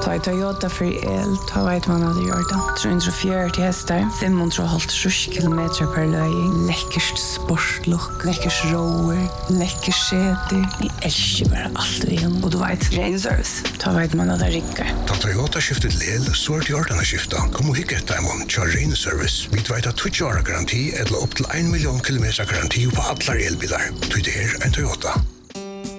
Ta i Toyota för el, ta vet man hade gjort det. 340 hästar, 550 kilometer per löj. Läckert sportlook, läckert rower, läckert säte. Ni älskar bara allt vi har. Och du vet, ren service. Ta vet man hade rickar. Ta Toyota skiftet el, så är det gjort den skifta. Kom och hicka ett diamond, kör ren service. Vi vet att 20 år garanti eller upp till 1 miljon kilometer garanti på alla elbilar. Det är en Toyota.